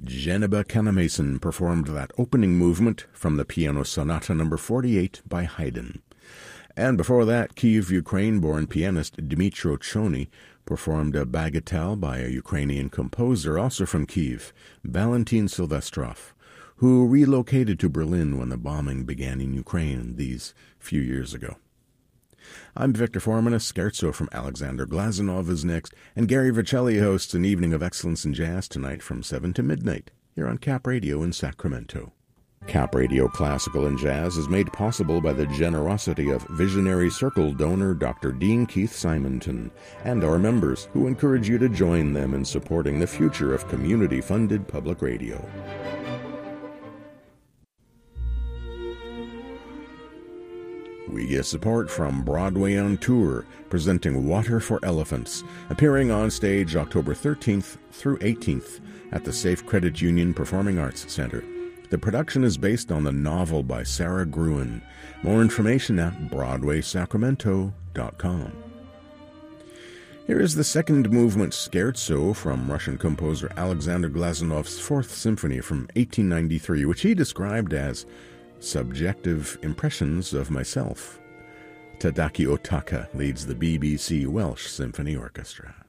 Geneba Canamason performed that opening movement from the Piano Sonata No. 48 by Haydn. And before that, Kyiv, Ukraine-born pianist Dmytro Chony performed a bagatelle by a Ukrainian composer, also from Kyiv, Valentin Silvestrov, who relocated to Berlin when the bombing began in Ukraine these few years ago. I'm Victor Foreman. A scherzo from Alexander Glazunov is next, and Gary Vercelli hosts an evening of excellence in jazz tonight from 7 to midnight here on Cap Radio in Sacramento. Cap Radio Classical and Jazz is made possible by the generosity of Visionary Circle donor Dr. Dean Keith Simonton and our members, who encourage you to join them in supporting the future of community-funded public radio. We get support from Broadway on Tour, presenting Water for Elephants, appearing on stage October 13th through 18th at the Safe Credit Union Performing Arts Center. The production is based on the novel by Sarah Gruen. More information at BroadwaySacramento.com. Here is the second movement scherzo from Russian composer Alexander Glazunov's Fourth Symphony from 1893, which he described as subjective impressions of myself. Tadaki Otaka leads the BBC Welsh Symphony Orchestra.